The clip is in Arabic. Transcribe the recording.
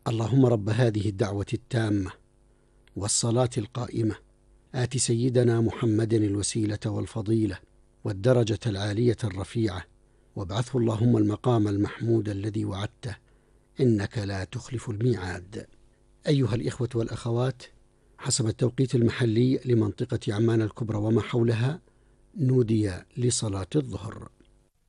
اللهم رب هذه الدعوة التامة والصلاة القائمة آت سيدنا محمد الوسيلة والفضيلة والدرجة العالية الرفيعة، وابعثه اللهم المقام المحمود الذي وعدته، إنك لا تخلف الميعاد. أيها الإخوة والأخوات، حسب التوقيت المحلي لمنطقة عمان الكبرى وما حولها نودي لصلاة الظهر.